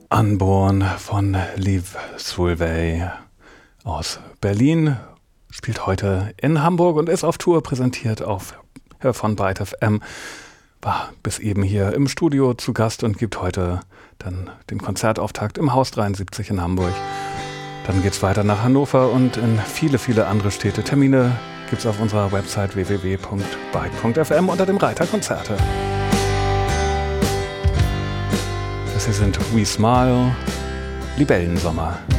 Unborn von Liv Solveig aus Berlin, spielt heute in Hamburg und ist auf Tour, präsentiert von Byte FM, war bis eben hier im Studio zu Gast und gibt heute dann den Konzertauftakt im Haus 73 in Hamburg. Dann geht's weiter nach Hannover und in viele, viele andere Städte. Termine gibt's auf unserer Website www.byte.fm unter dem Reiter Konzerte. Das hier sind We Smile, Libellensommer.